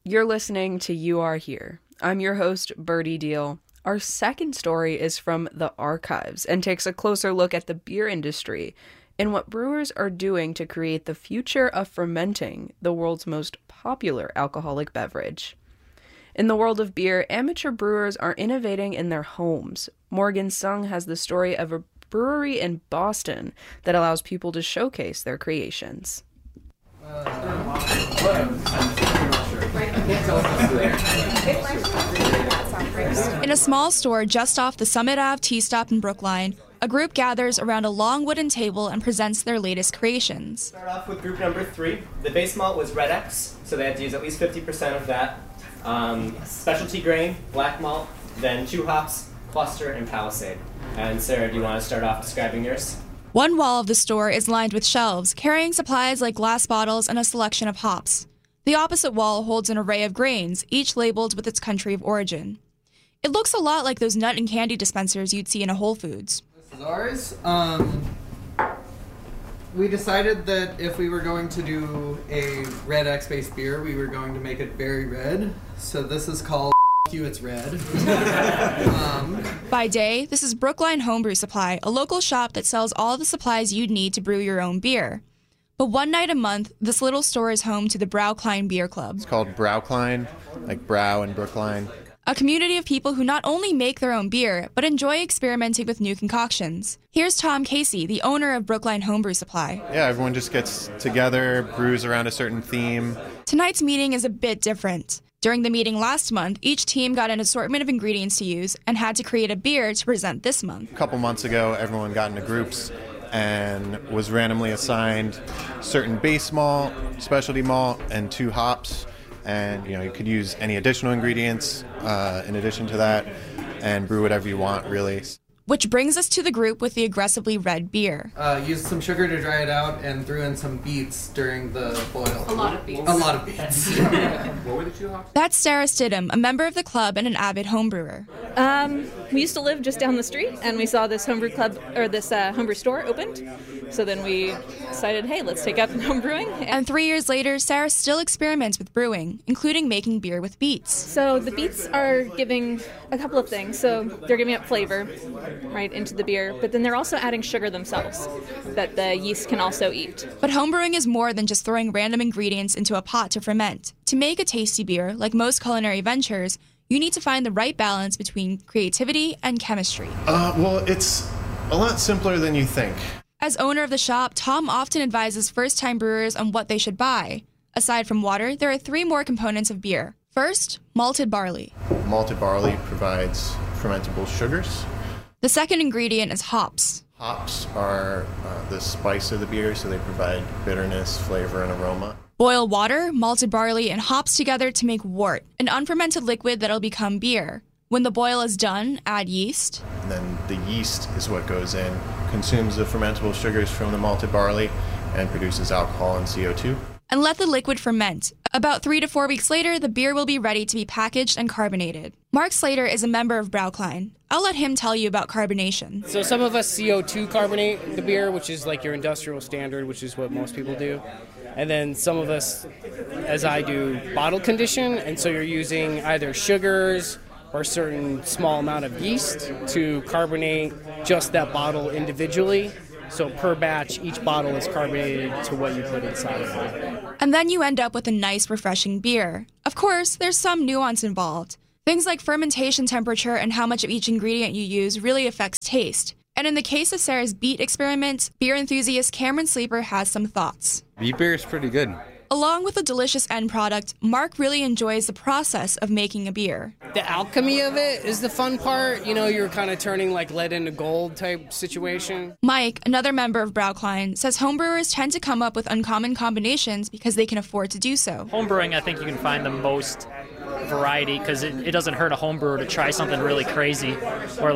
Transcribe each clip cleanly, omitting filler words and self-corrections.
You're listening to You Are Here. I'm your host, Birdie Deal. Our second story is from the archives and takes a closer look at the beer industry and what brewers are doing to create the future of fermenting, the world's most popular alcoholic beverage. In the world of beer, amateur brewers are innovating in their homes. Morgan Sung has the story of a brewery in Boston that allows people to showcase their creations. In a small store just off the Summit Ave T-stop in Brookline, a group gathers around a long wooden table and presents their latest creations. Start off with group number 3. The base malt was Red X, so they had to use at least 50% of that. Specialty grain, black malt, then 2 hops, Cluster, and Palisade. And Sarah, do you want to start off describing yours? One wall of the store is lined with shelves, carrying supplies like glass bottles and a selection of hops. The opposite wall holds an array of grains, each labeled with its country of origin. It looks a lot like those nut and candy dispensers you'd see in a Whole Foods. This is ours. We decided that if we were going to do a Red X-based beer, we were going to make it very red. So this is called You, It's Red. By day, this is Brookline Homebrew Supply, a local shop that sells all the supplies you'd need to brew your own beer. But one night a month, this little store is home to the Braucline Beer Club. It's called Braucline, like Brow and Brookline. A community of people who not only make their own beer, but enjoy experimenting with new concoctions. Here's Tom Casey, the owner of Brookline Homebrew Supply. Yeah, everyone just gets together, brews around a certain theme. Tonight's meeting is a bit different. During the meeting last month, each team got an assortment of ingredients to use and had to create a beer to present this month. A couple months ago, everyone got into groups and was randomly assigned certain base malt, specialty malt, and 2 hops. And you could use any additional ingredients in addition to that and brew whatever you want, really. Which brings us to the group with the aggressively red beer. Used some sugar to dry it out and threw in some beets during the boil. A lot of beets. A lot of beets. What were the 2 hops? That's Sarah Stidham, a member of the club and an avid homebrewer. We used to live just down the street, and we saw this homebrew club, or this homebrew store opened. So then we decided, hey, let's take up homebrewing. And 3 years later, Sarah still experiments with brewing, including making beer with beets. So the beets are giving a couple of things. So they're giving up flavor right into the beer, but then they're also adding sugar themselves that the yeast can also eat. But homebrewing is more than just throwing random ingredients into a pot to ferment. To make a tasty beer, like most culinary ventures, you need to find the right balance between creativity and chemistry. Well, it's a lot simpler than you think. As owner of the shop, Tom often advises first-time brewers on what they should buy. Aside from water, there are 3 more components of beer. First, malted barley. Malted barley provides fermentable sugars. The second ingredient is hops. Hops are the spice of the beer, so they provide bitterness, flavor, and aroma. Boil water, malted barley, and hops together to make wort, an unfermented liquid that'll become beer. When the boil is done, add yeast. And then the yeast is what goes in, consumes the fermentable sugars from the malted barley, and produces alcohol and CO2. And let the liquid ferment. About 3 to 4 weeks later, the beer will be ready to be packaged and carbonated. Mark Slater is a member of Braucline. I'll let him tell you about carbonation. So some of us CO2 carbonate the beer, which is like your industrial standard, which is what most people do. And then some of us, as I do, bottle condition. And so you're using either sugars or a certain small amount of yeast to carbonate just that bottle individually. So per batch, each bottle is carbonated to what you put inside of it. And then you end up with a nice, refreshing beer. Of course, there's some nuance involved. Things like fermentation temperature and how much of each ingredient you use really affects taste. And in the case of Sarah's beet experiment, beer enthusiast Cameron Sleeper has some thoughts. Beet beer is pretty good. Along with the delicious end product, Mark really enjoys the process of making a beer. The alchemy of it is the fun part. You're kind of turning like lead into gold type situation. Mike, another member of Braucline, says homebrewers tend to come up with uncommon combinations because they can afford to do so. Homebrewing, I think you can find the most variety because it doesn't hurt a homebrewer to try something really crazy. Or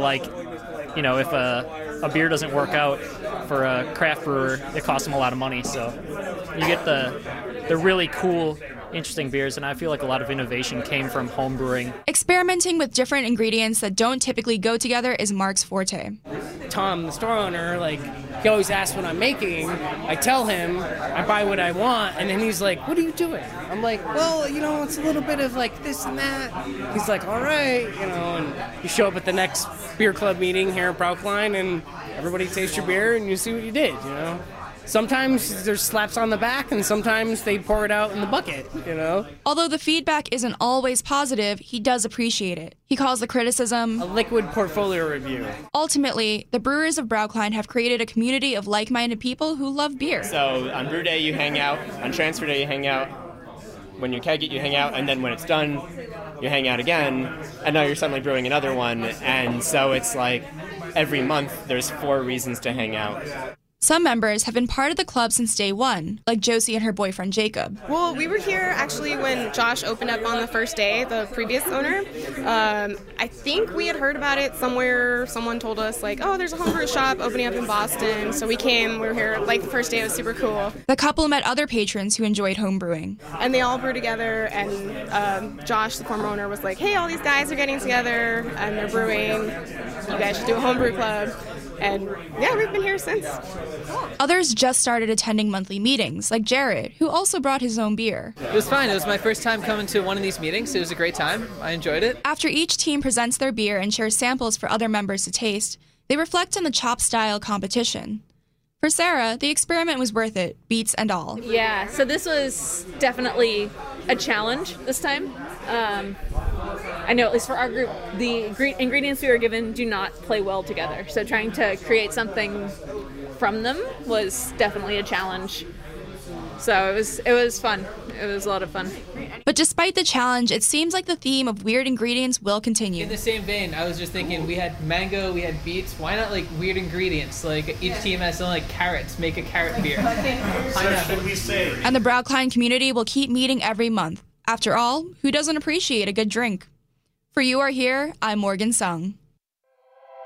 if a beer doesn't work out for a craft brewer, it costs them a lot of money. So you get the really cool, interesting beers, and I feel like a lot of innovation came from home brewing. Experimenting with different ingredients that don't typically go together is Mark's forte. Tom, the store owner, he always asks what I'm making. I tell him, I buy what I want, and then he's like, what are you doing? I'm like, well, it's a little bit of like this and that. He's like, all right, and you show up at the next beer club meeting here at Brookline, and everybody tastes your beer, and you see what you did, Sometimes there's slaps on the back, and sometimes they pour it out in the bucket, Although the feedback isn't always positive, he does appreciate it. He calls the criticism a liquid portfolio review. Ultimately, the brewers of Brookline have created a community of like-minded people who love beer. So on brew day you hang out, on transfer day you hang out, when you keg it you hang out, and then when it's done you hang out again, and now you're suddenly brewing another one, and so it's like every month there's 4 reasons to hang out. Some members have been part of the club since day one, like Josie and her boyfriend Jacob. Well, we were here actually when Josh opened up on the first day, the previous owner. I think we had heard about it somewhere. Someone told us, like, oh, there's a homebrew shop opening up in Boston. So we came, we were here, like, the first day. It was super cool. The couple met other patrons who enjoyed homebrewing. And they all brew together, and Josh, the former owner, was like, hey, all these guys are getting together, and they're brewing. You guys should do a homebrew club. And yeah, we've been here since. Others just started attending monthly meetings, like Jared, who also brought his own beer. It was fine. It was my first time coming to one of these meetings. It was a great time. I enjoyed it. After each team presents their beer and shares samples for other members to taste, they reflect on the chop style competition. For Sarah, the experiment was worth it, beets and all. Yeah, so this was definitely a challenge this time. I know, at least for our group, the ingredients we were given do not play well together. So trying to create something from them was definitely a challenge. So it was fun. It was a lot of fun. But despite the challenge, it seems like the theme of weird ingredients will continue. In the same vein, I was just thinking, we had mango, we had beets. Why not like weird ingredients? Like each team has something like carrots. Make a carrot beer. And the Brookline community will keep meeting every month. After all, who doesn't appreciate a good drink? For You Are Here, I'm Morgan Sung.